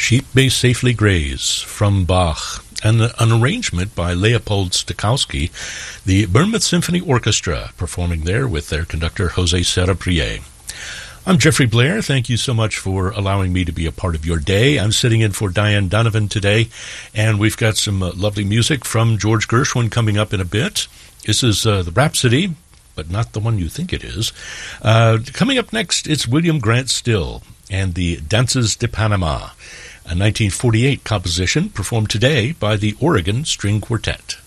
Sheep May Safely Graze from Bach, and an arrangement by Leopold Stokowski, the Bournemouth Symphony Orchestra, performing there with their conductor Jose Serra-Prier. I'm Jeffrey Blair. Thank you so much for allowing me to be a part of your day. I'm sitting in for Diane Donovan today, and we've got some lovely music from George Gershwin coming up in a bit. This is the Rhapsody, but not the one you think it is. Coming up next, it's William Grant Still and the Dances de Panama, a 1948 composition performed today by the Oregon String Quartet.